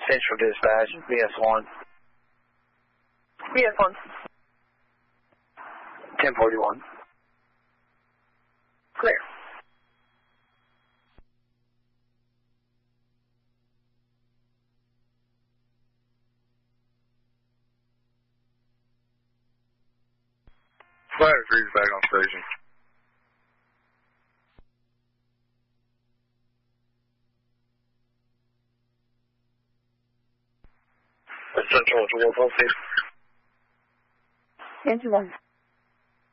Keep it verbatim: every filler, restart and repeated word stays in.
Central Dispatch, B S one. B S one. ten forty-one. Clear. Flight three's back on station. Central to one one six. ten to one.